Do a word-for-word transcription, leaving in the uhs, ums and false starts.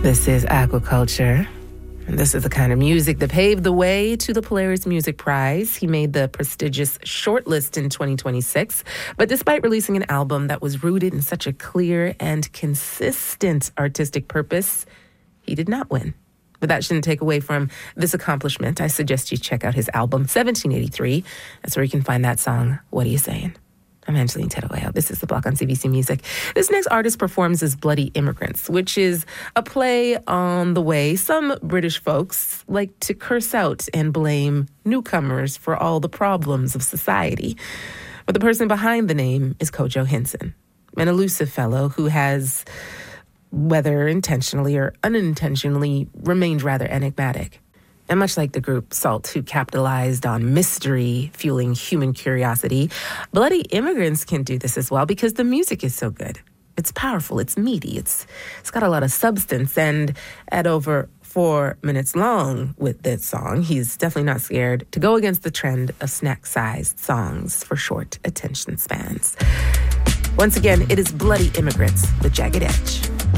This is Aquaculture. And this is the kind of music that paved the way to the Polaris Music Prize. He made the prestigious shortlist in twenty twenty-six, but despite releasing an album that was rooted in such a clear and consistent artistic purpose, he did not win. But that shouldn't take away from this accomplishment. I suggest you check out his album, seventeen eighty-three. That's where you can find that song, What Are You Saying? I'm Angeline Tedoeo. This is The Block on C B C Music. This next artist performs as Bloody Immigrants, which is a play on the way some British folks like to curse out and blame newcomers for all the problems of society. But the person behind the name is Kojo Hinson, an elusive fellow who has, whether intentionally or unintentionally, remained rather enigmatic. And much like the group SAULT, who capitalized on mystery, fueling human curiosity, Bloody Immigrants can do this as well because the music is so good. It's powerful, it's meaty, it's it's got a lot of substance, and at over four minutes long with this song, he's definitely not scared to go against the trend of snack-sized songs for short attention spans. Once again, it is Bloody Immigrants with Jagged Edge.